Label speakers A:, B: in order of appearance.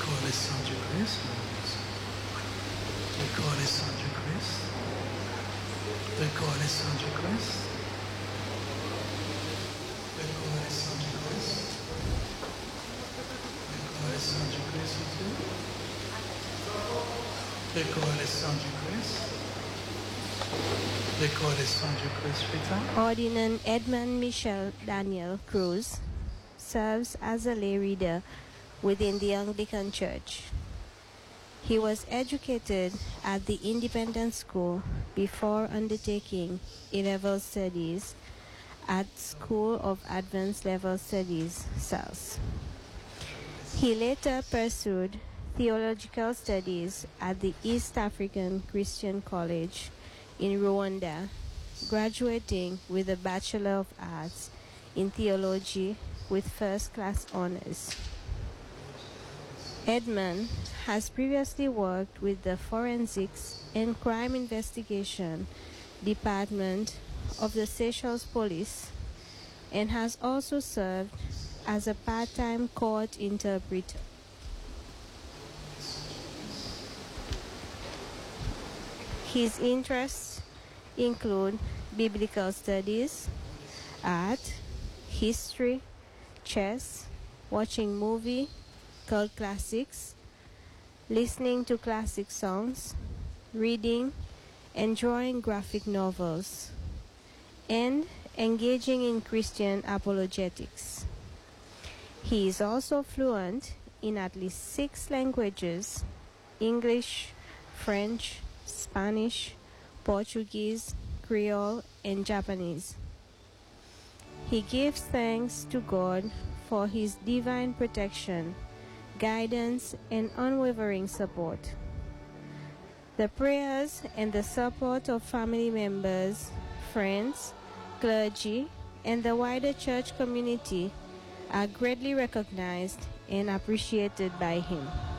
A: Reconnaissance du Christ. Reconnaissance du Christ. Reconnaissance du Christ. Reconnaissance du Christ. Reconnaissance du Christ. Reconnaissance du Christ. Reconnaissance du Christ.
B: Ordinand Edmund Michel Daniel Cruz serves as a lay reader within the Anglican Church. He was educated at the Independent School before undertaking A-level studies at School of Advanced Level Studies, SALS. He later pursued theological studies at the East African Christian College in Rwanda, graduating with a Bachelor of Arts in Theology with first-class honors. Edmund has previously worked with the Forensics and Crime Investigation Department of the Seychelles Police and has also served as a part-time court interpreter. His interests include biblical studies, art, history, chess, watching movie, cult classics, listening to classic songs, reading and drawing graphic novels, and engaging in Christian apologetics. He is also fluent in at least 6 languages: English, French, Spanish, Portuguese, Creole, and Japanese. He gives thanks to God for His divine protection, guidance, and unwavering support. The prayers and the support of family members, friends, clergy, and the wider church community are greatly recognized and appreciated by him.